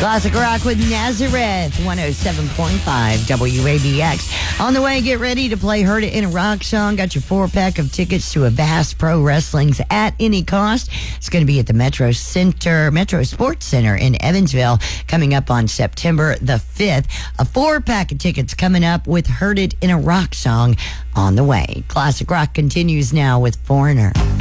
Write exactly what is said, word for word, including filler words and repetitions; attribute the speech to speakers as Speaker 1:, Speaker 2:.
Speaker 1: Classic Rock with Nazareth, one oh seven point five W A B X. On the way, get ready to play Heard It in a Rock Song. Got your four-pack of tickets to Avast Pro Wrestling's At Any Cost. It's going to be at the Metro Center, Metro Sports Center in Evansville, coming up on September the fifth. A four-pack of tickets coming up with Heard It in a Rock Song on the way. Classic Rock continues now with Foreigner.